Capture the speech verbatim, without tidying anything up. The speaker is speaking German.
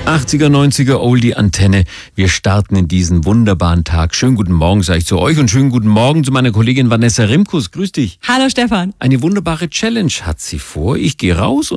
achtziger, neunziger Oldie Antenne. Wir starten in diesen wunderbaren Tag. Schönen guten Morgen, sage ich zu euch, und schönen guten Morgen zu meiner Kollegin Vanessa Rimkus. Grüß dich. Hallo Stefan. Eine wunderbare Challenge hat sie vor. Ich gehe raus